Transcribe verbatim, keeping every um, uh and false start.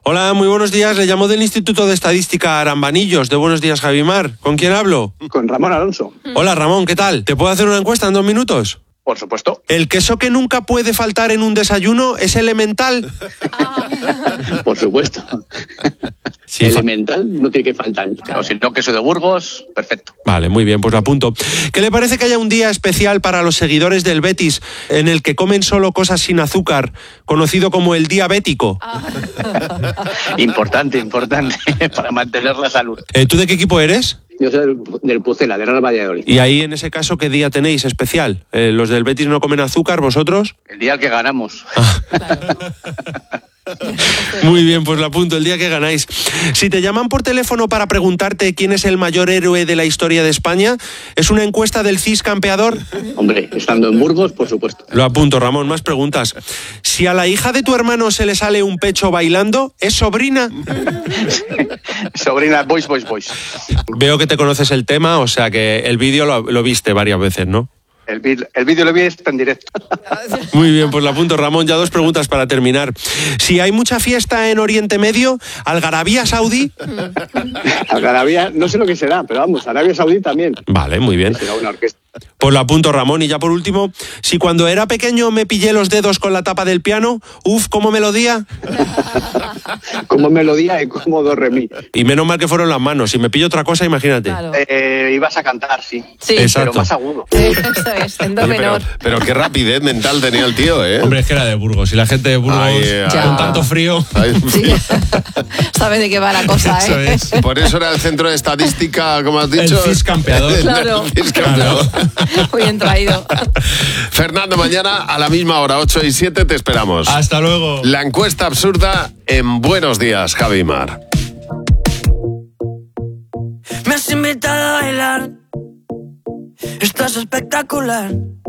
Hola, muy buenos días. Le llamo del Instituto de Estadística Arambanillos. De Buenos Días, Javimar. ¿Con quién hablo? Con Ramón Alonso. Hola, Ramón, ¿qué tal? ¿Te puedo hacer una encuesta en dos minutos? Por supuesto. ¿El queso que nunca puede faltar en un desayuno es elemental? Por supuesto. Sí, elemental no tiene que faltar. Pero si no, queso de Burgos, perfecto. Vale, muy bien, pues lo apunto. ¿Qué le parece que haya un día especial para los seguidores del Betis en el que comen solo cosas sin azúcar, conocido como el Día Bético? Importante, importante, para mantener la salud. Eh, ¿Tú de qué equipo eres? Yo soy del, del Pucela, del Real Valladolid. Y ahí, en ese caso, ¿qué día tenéis especial? Eh, ¿Los del Betis no comen azúcar, vosotros? El día que ganamos. Muy bien, pues lo apunto, el día que ganáis. Si te llaman por teléfono para preguntarte quién es el mayor héroe de la historia de España, ¿es una encuesta del C I S campeador? Hombre, estando en Burgos, por supuesto. Lo apunto, Ramón, más preguntas. Si a la hija de tu hermano se le sale un pecho bailando, ¿es sobrina? Sobrina, boys, boys, boys. Veo que te conoces el tema, o sea que el vídeo lo, lo viste varias veces, ¿no? El, vid- el vídeo lo vi está en directo. Muy bien, pues lo apunto, Ramón. Ya dos preguntas para terminar. Si hay mucha fiesta en Oriente Medio, ¿Algarabía Saudí? Algarabía, no sé lo que será, pero vamos, Arabia Saudí también. Vale, muy bien. Será una orquesta. Pues lo apunto, Ramón. Y ya por último, si cuando era pequeño me pillé los dedos con la tapa del piano, uf, como melodía. Como melodía y como do re mi. Y menos mal que fueron las manos. Si me pillo otra cosa, imagínate. Claro. Eh, ibas a cantar, sí. Sí, Exacto. Pero más agudo. eso es, en do Oye, pero, menor. pero qué rapidez mental tenía el tío, ¿eh? Hombre, es que era de Burgos y la gente de Burgos Ay, eh, Ya. con tanto frío. Ay, Sí. Sabe de qué va la cosa, Eso ¿eh? es. por eso era el centro de estadística, como has El dicho. C I S campeador. Claro. El C I S campeador. Muy bien traído. Fernando, mañana a la misma hora, ocho y siete, te esperamos. Hasta luego. La encuesta absurda en Buenos Días, Javimar. Me has invitado a bailar, estás espectacular.